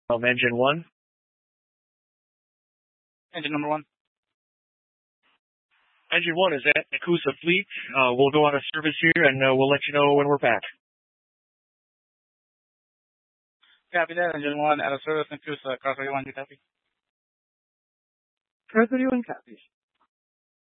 Engine 1. Engine number 1. Engine 1 is at Nakusa Fleet. We'll go out of service here, and we'll let you know when we're back. Copy that. Engine 1 out of service. Nakusa, car 31, you copy? Car 31 copies.